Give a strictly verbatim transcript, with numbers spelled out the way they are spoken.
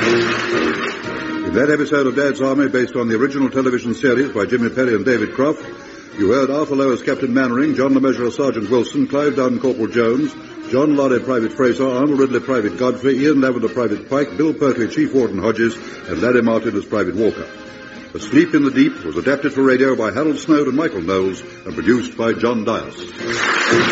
In that episode of Dad's Army, based on the original television series by Jimmy Perry and David Croft, you heard Arthur Lowe as Captain Mannering, John LeMessurier as Sergeant Wilson, Clive Dunn Corporal Jones, John Lodde Private Fraser, Arnold Ridley Private Godfrey, Ian Lavender Private Pike, Bill Perkley Chief Warden Hodges, and Larry Martin as Private Walker. Asleep in the Deep was adapted for radio by Harold Snow and Michael Knowles and produced by John Dias.